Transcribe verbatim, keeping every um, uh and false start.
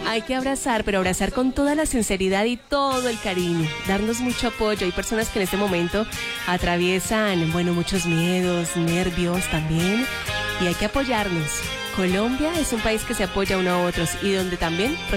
Hay que abrazar, pero abrazar con toda la sinceridad y todo el cariño, darnos mucho apoyo. Hay personas que en este momento atraviesan, bueno, muchos miedos, nervios también, y hay que apoyarnos. Colombia es un país que se apoya uno a otros y donde también